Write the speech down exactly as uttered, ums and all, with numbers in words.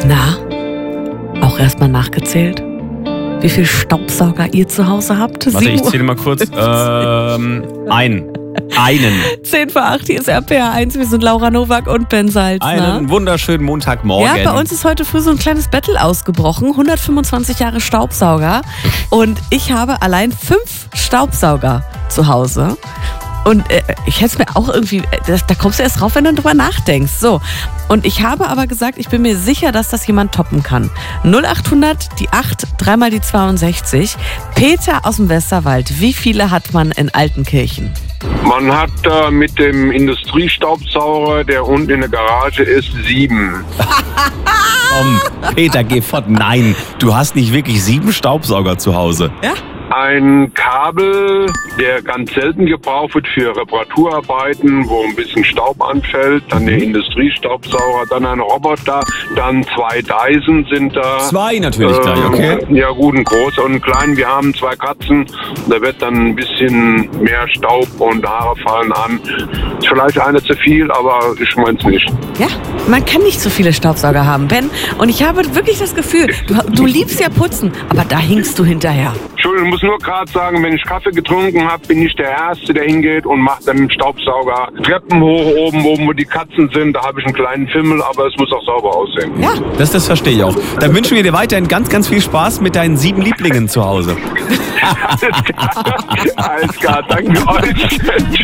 Na, auch erstmal nachgezählt, wie viel Staubsauger ihr zu Hause habt? Warte, ich zähle mal kurz. ähm, einen. Einen. zehn vor acht, hier ist R P R eins, wir sind Laura Nowak und Ben Salzner. Einen wunderschönen Montagmorgen. Ja, bei uns ist heute früh so ein kleines Battle ausgebrochen. hundertfünfundzwanzig Jahre Staubsauger. Und ich habe allein fünf Staubsauger zu Hause. Und äh, ich hätte es mir auch irgendwie, da, da kommst du erst drauf, wenn du drüber nachdenkst. So. Und ich habe aber gesagt, ich bin mir sicher, dass das jemand toppen kann. null achthundert, die acht, dreimal die zweiundsechzig. Peter aus dem Westerwald, wie viele hat man in Altenkirchen? Man hat äh, mit dem Industriestaubsauger, der unten in der Garage ist, sieben. Komm, Peter, geh fort. Nein, du hast nicht wirklich sieben Staubsauger zu Hause. Ja? Ein Kabel, der ganz selten gebraucht wird für Reparaturarbeiten, wo ein bisschen Staub anfällt. Dann der Industriestaubsauger, dann ein Roboter, dann zwei Dyson sind da. Zwei natürlich gleich, okay. Ja gut, ein großer und ein kleiner. Wir haben zwei Katzen, da wird dann ein bisschen mehr Staub und Haare fallen an. Ist vielleicht eine zu viel, aber ich meine es nicht. Ja, man kann nicht so viele Staubsauger haben, Ben. Und ich habe wirklich das Gefühl, du, du liebst ja putzen, aber da hinkst du hinterher. Entschuldigung, ich muss nur gerade sagen, wenn ich Kaffee getrunken habe, bin ich der Erste, der hingeht und macht dann mit dem Staubsauger Treppen hoch oben, oben wo die Katzen sind. Da habe ich einen kleinen Fimmel, aber es muss auch sauber aussehen. Ja. Das, das verstehe ich auch. Dann wünschen wir dir weiterhin ganz, ganz viel Spaß mit deinen sieben Lieblingen zu Hause. Alles klar, alles klar, danke euch.